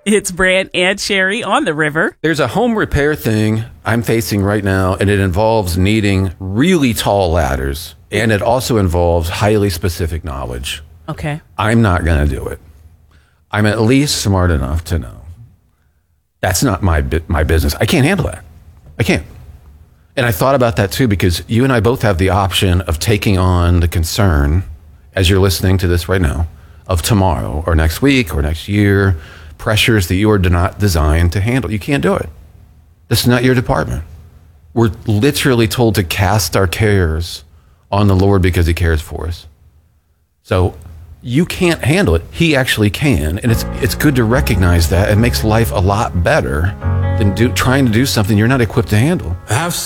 It's Brant and Sherry on the river. There's a home repair thing I'm facing right now, and it involves needing really tall ladders, and it also involves highly specific knowledge. Okay. I'm not going to do it. I'm at least smart enough to know that's not my business. I can't handle that. I can't. And I thought about that too, because you and I both have the option of taking on the concern, as you're listening to this right now, of tomorrow or next week or next year, pressures that you are not designed to handle. You can't do it. This is not your department. We're literally told to cast our cares on the Lord because he cares for us. So you can't handle it. He actually can. And it's good to recognize that. It makes life a lot better than trying to do something you're not equipped to handle.